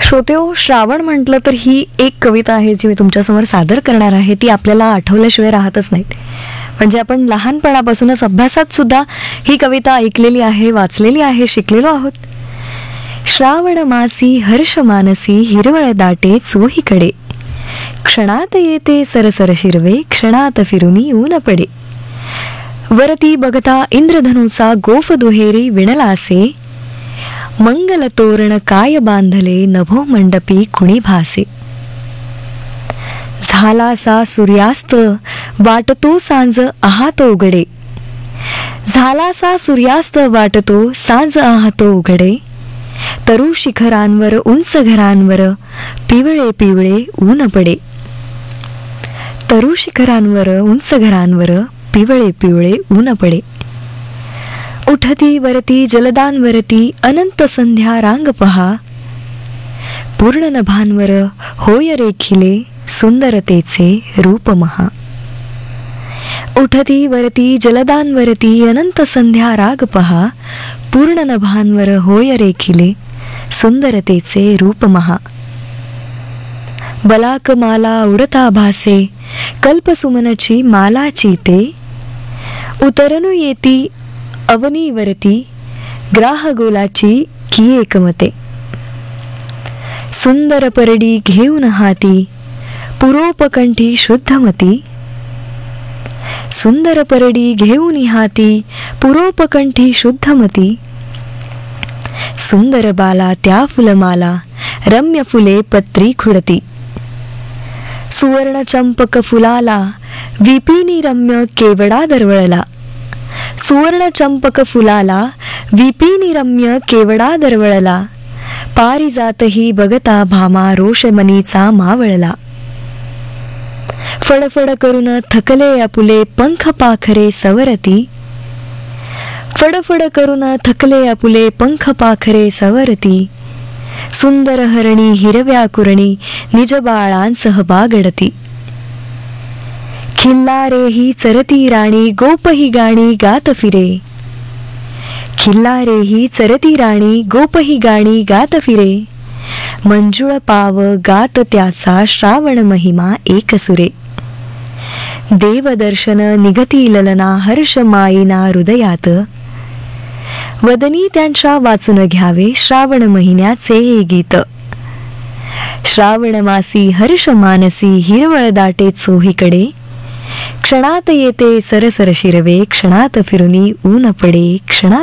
श्रोतेहो, श्रावण म्हटलं तर ही एक कविता आहे जी मी तुमच्यासमोर सादर करणार आहे. ती आपल्याला आठवल्याशिवाय राहतच नाहीत. म्हणजे आपण लहानपणापासूनच अभ्यासात सुद्धा ही कविता ऐकलेली आहे, वाचलेली आहे, शिकलेलो आहोत. श्रावण मासी हर्ष मानसी हिरवळ दाटे चोहीकडे, क्षणात येते सरसर शिरवे क्षणात फिरुनी ऊन पडे. वरती बघता इंद्रधनुचा गोफ दुहेरी विणलासे, मंगल तोरण काय बांधले नभो मंडपी कुणी भासे. झालासा सूर्यास्त वाटतो सांज आहातो उघडे, झालासा सूर्यास्त वाटतो सांज आहातो उघडे. तरु शिखरांवर उंच घरांवर पिवळे पिवळे ऊन पडे, तरु शिखरांवर उंच घरांवर पिवळे पिवळे ऊन पडे. उठती वरती जलदांवरती अनंत संध्या रांग पहा, पूर्ण नभांवर होय रेखिले सुंदरतेचे रूप महा. उठती वरती जलदांवरती अनंत संध्या राग पहा, पूर्ण नभांवर होय रेखिले सुंदरतेचे रूप महा. बलाक माला उडता भासे कल्पसुमनची मालाची ते, उतरनु येती अवनीवरती ग्राहगोलाची की एकमते. सुंदर परडी घेऊन हाती पुरोपकंठी शुद्धमती, सुंदर परडी घेऊन हाती पुरोपकंठी शुद्धमती. सुंदर बाला त्या फुलमाला रम्य फुले पत्री खुडती, सुवर्ण चंपक फुलाला विपिनी रम्य केवडा दरवळला. सुवर्ण चंपक फुलाला विपिनी रम्य केवडा दरवळला, पारिजातही बघता भामा रोषमनीचा मावळला. फडफड करून थकले आपुले पंख पाखरे सवरती, फडफड करून थकले आपुले पंख पाखरे सवरती. सुंदर हरणी हिरव्या कुरणी निज बाळांसह बागडती. खिल्लारे ही चरती राणी गोपही गाणी गात फिरे, खिल्लारे ही चरती राणी गोपही गाणी गात फिरे. मंजुळ पाव गात त्याचा श्रावण महिमा एक सुरे. देवदर्शन निगती ललना हर्ष माईना हृदयात, वदनी त्यांच्या वाचून घ्यावे श्रावण महिन्याचे हे गीत. श्रावण मासी हर्ष मानसी हिरवळ दाटे चोहीकडे, क्षणात येते सरसर शिरवे क्षणात फिरुनी ऊन पडे. क्षणात